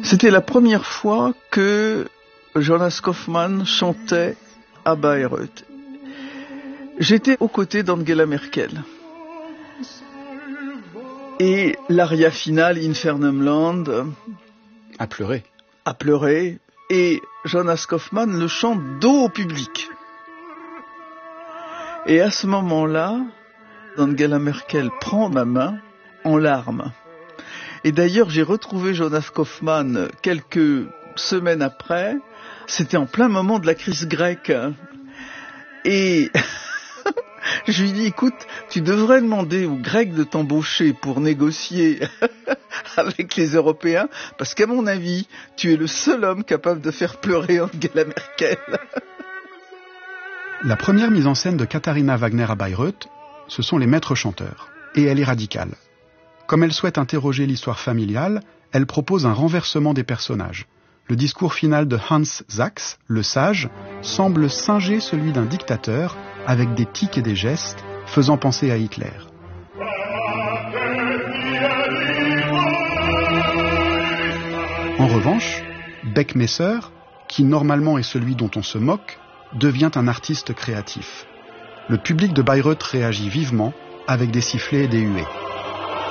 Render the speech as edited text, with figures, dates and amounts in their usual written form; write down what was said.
C'était la première fois que Jonas Kaufmann chantait à Bayreuth. J'étais aux côtés d'Angela Merkel. Et l'aria finale, Infernum Land, a pleuré. Et Jonas Kaufmann le chante dos au public. Et à ce moment-là, Angela Merkel prend ma main en larmes. Et d'ailleurs, j'ai retrouvé Jonas Kaufmann quelques semaines après. C'était en plein moment de la crise grecque. Et je lui dis, écoute, tu devrais demander aux Grecs de t'embaucher pour négocier avec les Européens, parce qu'à mon avis, tu es le seul homme capable de faire pleurer Angela Merkel. La première mise en scène de Katharina Wagner à Bayreuth, ce sont les maîtres chanteurs. Et elle est radicale. Comme elle souhaite interroger l'histoire familiale, elle propose un renversement des personnages. Le discours final de Hans Sachs, le sage, semble singer celui d'un dictateur avec des tics et des gestes faisant penser à Hitler. En revanche, Beckmesser, qui normalement est celui dont on se moque, devient un artiste créatif. Le public de Bayreuth réagit vivement avec des sifflets et des huées.